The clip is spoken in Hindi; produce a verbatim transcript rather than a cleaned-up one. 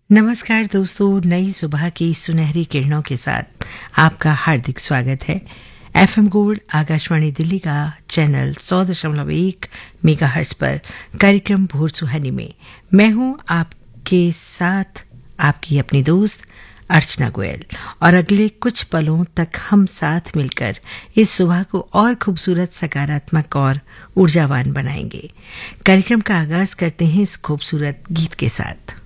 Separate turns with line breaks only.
नमस्कार दोस्तों, नई सुबह की सुनहरी किरणों के साथ आपका हार्दिक स्वागत है। एफएम गोल्ड आकाशवाणी दिल्ली का चैनल सौ दशमलव एक मेगाहर्ट्ज पर कार्यक्रम भोर सुहानी में मैं हूं आपके साथ आपकी अपनी दोस्त अर्चना गोयल, और अगले कुछ पलों तक हम साथ मिलकर इस सुबह को और खूबसूरत, सकारात्मक और ऊर्जावान बनाएंगे। कार्यक्रम का आगाज करते हैं इस खूबसूरत गीत के साथ।